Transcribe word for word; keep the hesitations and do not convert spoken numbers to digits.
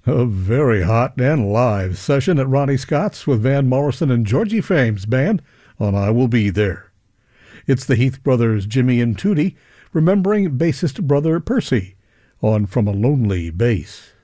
A very hot and live session at Ronnie Scott's with Van Morrison and Georgie Fame's band on I Will Be There. It's the Heath brothers Jimmy and Tootie remembering bassist brother Percy on From a Lonely Bass.